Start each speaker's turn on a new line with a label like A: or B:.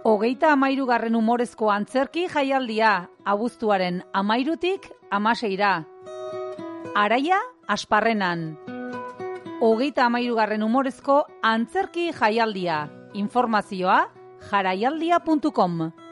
A: 33. umorezko antzerki jaialdia, abuztuaren 13-tik 16-ra. Araia Asparrenan. 33. umorezko antzerki jaialdia. Informazioa jaraialdia.com